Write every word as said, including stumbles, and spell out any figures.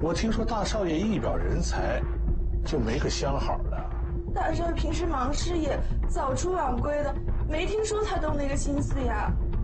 我听说大少爷一表人才，就没个相好的。 大少爷平时忙事业，早出晚归的，没听说他动那个心思呀。